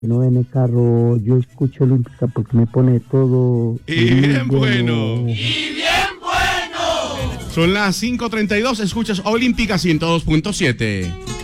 no en el carro, yo escucho Olímpica porque me pone todo. Y bien bueno. Son las 5:32, escuchas Olímpica 102.7.